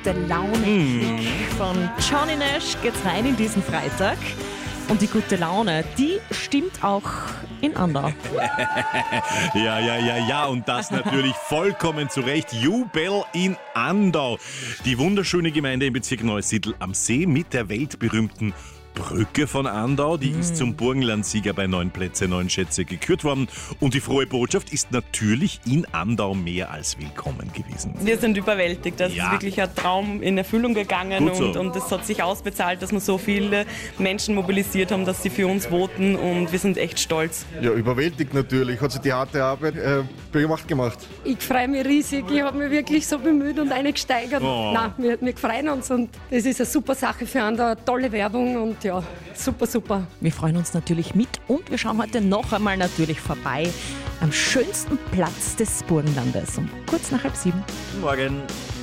gute Laune von Johnny Nash geht's rein in diesen Freitag. Und die gute Laune, die stimmt auch in Andau. Ja, und das natürlich vollkommen zu Recht. Jubel in Andau. Die wunderschöne Gemeinde im Bezirk Neusiedl am See mit der weltberühmten Brücke von Andau, die ist zum Burgenlandsieger bei 9 Plätze, 9 Schätze gekürt worden. Und die frohe Botschaft ist natürlich in Andau mehr als willkommen gewesen. Wir sind überwältigt. Das ist wirklich ein Traum in Erfüllung gegangen und es hat sich ausbezahlt, dass wir so viele Menschen mobilisiert haben, dass sie für uns voten und wir sind echt stolz. Ja, überwältigt natürlich. Hat sich die harte Arbeit gemacht. Ich freue mich riesig. Ich habe mich wirklich so bemüht und eingesteigert. Nein, wir freuen uns und das ist eine super Sache für Andau, eine tolle Werbung und ja, super. Wir freuen uns natürlich mit und wir schauen heute noch einmal natürlich vorbei am schönsten Platz des Burgenlandes um kurz nach 6:30. Guten Morgen.